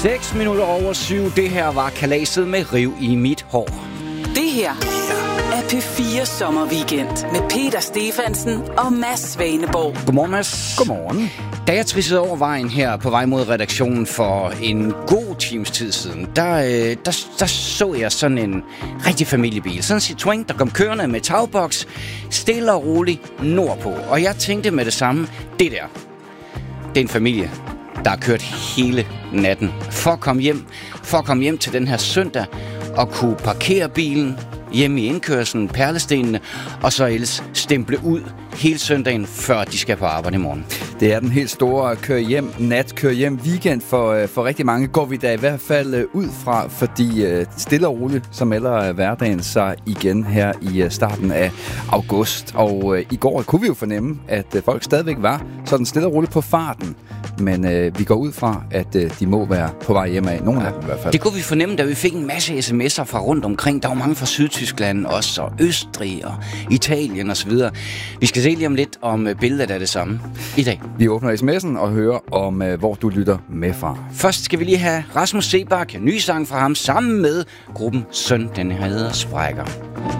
6 minutter over 7. Det her var kalaset med Riv i mit hår. Det her er P4 Sommerweekend med Peter Stefansen og Mads Svaneborg. Godmorgen, Mads. Godmorgen. Da jeg trissede over vejen her på vej mod redaktionen for en god times tid siden, der så jeg sådan en rigtig familiebil. Sådan en Citroën, der kom kørende med tagboks, stille og roligt nordpå. Og jeg tænkte med det samme, det er en familie, der har kørt hele natten for at komme hjem til den her søndag og kunne parkere bilen hjemme i indkørslen, perlestenene, og så ellers stemple ud hele søndagen, før de skal på arbejde i morgen. Det er den helt store kør hjem weekend for rigtig mange. Går vi da i hvert fald ud fra, fordi stille og roligt, som melder hverdagen sig igen her i starten af august. Og i går kunne vi jo fornemme, at folk stadigvæk var sådan stille og roligt på farten. Men vi går ud fra, at de må være på vej hjem af. Nogle af dem i hvert fald. Det kunne vi fornemme, da vi fik en masse sms'er fra rundt omkring. Der var mange fra Sydtyskland også, og Østrig og Italien osv. Vi skal se lige om lidt om billedet af det samme i dag. Vi åbner sms'en og hører om, hvor du lytter med fra. Først skal vi lige have Rasmus Sebak, ny sang fra ham, sammen med gruppen Søn, den hedder Sprækker.